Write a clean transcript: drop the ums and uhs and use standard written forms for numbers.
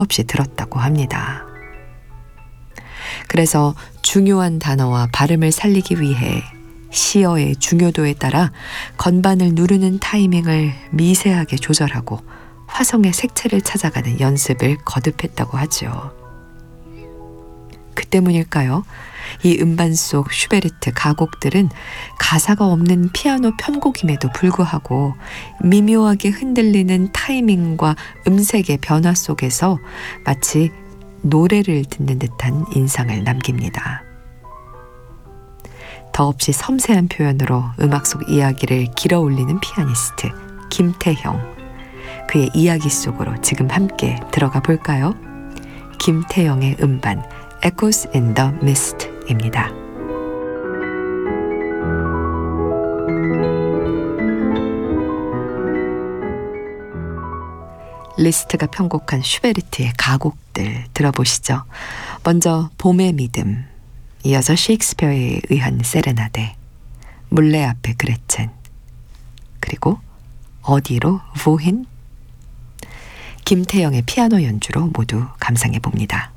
없이 들었다고 합니다. 그래서 중요한 단어와 발음을 살리기 위해 시어의 중요도에 따라 건반을 누르는 타이밍을 미세하게 조절하고 화성의 색채를 찾아가는 연습을 거듭했다고 하죠. 그 때문일까요? 이 음반 속 슈베르트 가곡들은 가사가 없는 피아노 편곡임에도 불구하고 미묘하게 흔들리는 타이밍과 음색의 변화 속에서 마치 노래를 듣는 듯한 인상을 남깁니다. 더없이 섬세한 표현으로 음악 속 이야기를 길어 올리는 피아니스트 김태형. 그의 이야기 속으로 지금 함께 들어가 볼까요? 김태형의 음반 Echoes in the Mist입니다. 리스트가 편곡한 슈베르트의 가곡들 들어보시죠. 먼저 봄의 믿음, 이어서 셰익스피어에 의한 세레나데, 물레 앞에 그레첸, 그리고 어디로 보힌, 김태형의 피아노 연주로 모두 감상해 봅니다.